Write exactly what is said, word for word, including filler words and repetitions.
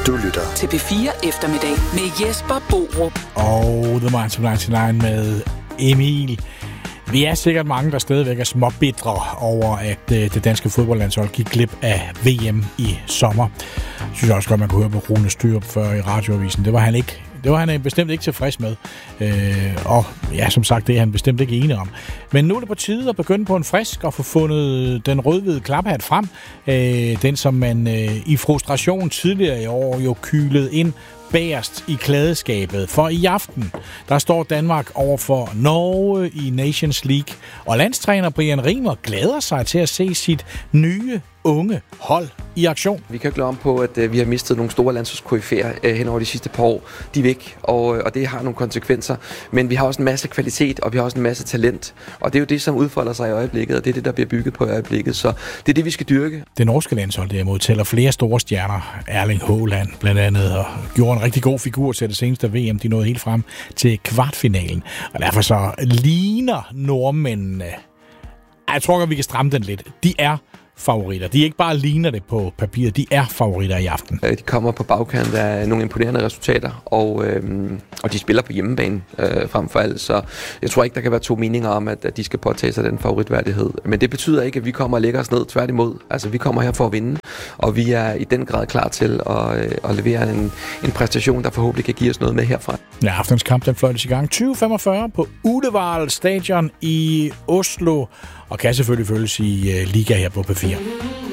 Du lytter til P fire Eftermiddag med Jesper Borup. Og The Minds of nioghalvfems med Emil. Vi er sikkert mange, der stadigvæk er småbitre over, at øh, det danske fodboldlandshold gik glip af V M i sommer. Jeg synes også godt, man kunne høre på Rune Styrup før i radioavisen. Det var han ikke. Det var han bestemt ikke tilfreds med. Øh, og ja, som sagt, det er han bestemt ikke enig om. Men nu er det på tide at begynde på en frisk og få fundet den rød-hvide klaphat frem. Øh, den, som man øh, i frustration tidligere i år jo kylede ind bagerst i klædeskabet. For i aften, der står Danmark over for Norge i Nations League. Og landstræner Brian Rimer glæder sig til at se sit nye unge hold i aktion. Vi kan ikke glemme på, at øh, vi har mistet nogle store landsholdskoryfæer øh, hen over de sidste par år. De er væk, og, og det har nogle konsekvenser. Men vi har også en masse kvalitet, og vi har også en masse talent. Og det er jo det, som udfolder sig i øjeblikket, og det er det, der bliver bygget på i øjeblikket. Så det er det, vi skal dyrke. Det norske landshold derimod tæller flere store stjerner. Erling Haaland blandt andet, og gjorde en rigtig god figur til det seneste V M. De nåede helt frem til kvartfinalen. Og derfor så ligner nordmændene... Jeg tror godt, vi kan stramme den lidt. De er favoritter. De ikke bare ligner det på papiret, de er favoritter i aften. De kommer på bagkant af nogle imponerende resultater, og, øhm, og de spiller på hjemmebane øh, frem for alt, så jeg tror ikke, der kan være to meninger om, at, at de skal påtage sig den favoritværdighed. Men det betyder ikke, at vi kommer og lægger os ned, tværtimod. Altså, vi kommer her for at vinde, og vi er i den grad klar til at, øh, at levere en, en præstation, der forhåbentlig kan give os noget med herfra. Ja, aftens kamp, den fløjtes i gang tyve femogfyrre på Ullevål Stadion i Oslo, og kan selvfølgelig følges i uh, Liga her på P fire.